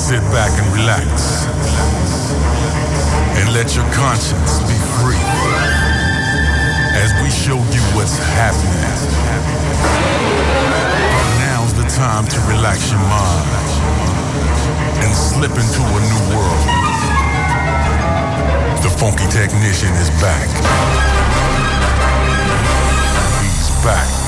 Sit back and relax. And let your conscience be free as we show you what's happening. Now's the time to relax your mind and slip into a new world. The funky technician is back. He's back.